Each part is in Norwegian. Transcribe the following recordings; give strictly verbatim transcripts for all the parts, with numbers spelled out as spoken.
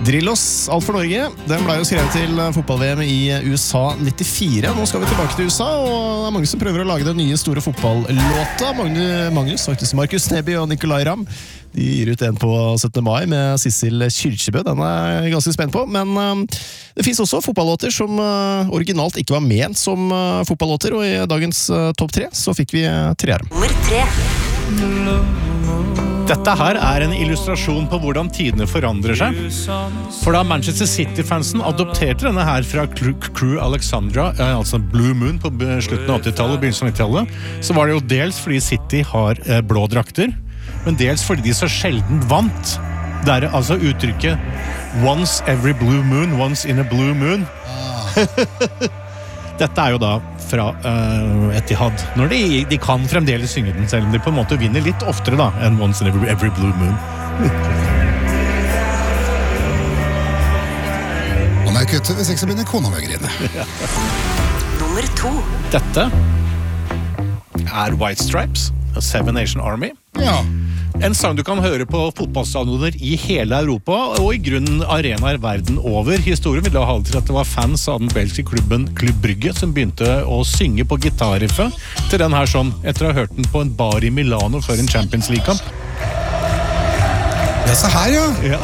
Drillos, alt for Norge. Den ble jo skrevet til fotball-V M i U S A nittifire. Nå skal vi tilbake til U S A, og det er mange som prøver å lage den nye store fotballåta. Magnus, faktisk Markus Neby og Nicolai Ramm. De gir ut en på syttende mai med Sissel Kyrkjebø. Den er jeg ganske spent på, men uh, det finnes også fotballåter som uh, originalt ikke var ment som uh, fotballåter, og i dagens uh, topp tre så fikk vi uh, treeren. Nummer tre. Dette her er en illustrasjon på hvordan tidene forandrer seg. For da Manchester City-fansen adopterte denne her fra Crew Alexandra, altså Blue Moon på slutten av åttitallet, begynnelsen av nittitallet, så var det jo dels fordi City har blå drakter, men dels fordi de så sjelden vant. Det er altså uttrykket once every blue moon, once in a blue moon. Dette er jo da fra uh, Etihad, når de, de kan fremdeles synge den, selv om de på en måte vinner litt oftere da, enn once in every, every blue moon. Og når jeg kutter, hvis ikke så begynner kona med å grine. Nummer to. Dette er White Stripes, Seven Nation Army. Ja. En sang du kan høre på fotballstadioner i hele Europa, og i grunnen arenaer verden over. Historien vil da ha til at det var fans av den belgiske klubben Club Brugge som begynte å synge på gitarriffet til den her sånn, etter å ha hørt den på en bar i Milano før en Champions League-kamp. Ja, så her, ja. Ja.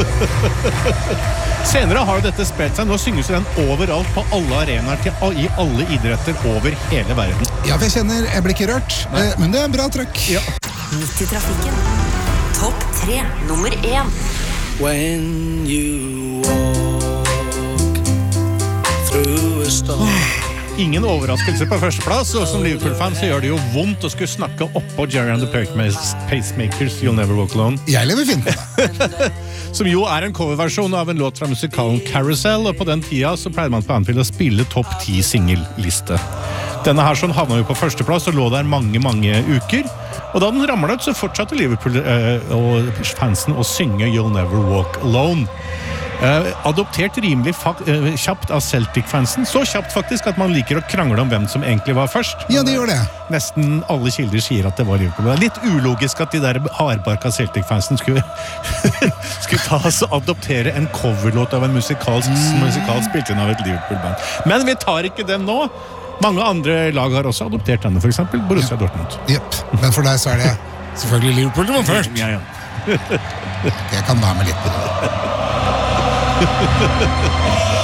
Senere har jo dette spredt seg. Nå synges den overalt på alle arenaer til, i alle idretter over hele verden. Ja, for jeg kjenner, jeg blir ikke rørt, eh, men det er bra trøkk. Ja. Midt i trafikken. Topp tre. Nummer én. When you walk through a storm. Ingen overraskelse på førsteplass, og som Liverpool-fan så gjør det jo vondt å skulle snakke oppå Jerry and the Pacemakers, You'll Never Walk Alone. Jeg lever fint med det. Som jo er en coverversjon av en låt fra musikalen Carousel, og på den tida så pleide man på Anfield å spille topp ti singelliste. Denne her sånn havna jo på førsteplass og lå der mange, mange uker. Og da den ramlet ut, så fortsatte Liverpool eh, og fansen å synge You'll Never Walk Alone. Eh, adoptert rimelig eh, kjapt av Celtic-fansen. Så kjapt faktisk at man liker å krangle om hvem som egentlig var først. Ja, det gjør det. Nesten alle kilder sier at det var Liverpool. Det er litt ulogisk at de der hardbarka Celtic-fansen skulle, skulle ta oss og adoptere en coverlåt av en musikalsk, mm. musikalsk spilt inn av et Liverpool-band. Men vi tar ikke den nå. Mange andre lag har også adoptert denne, for eksempel Borussia ja. Dortmund. Jepp, men for deg så er det selvfølgelig Liverpool som var først. Ja, ja. Jeg kan være med litt på det.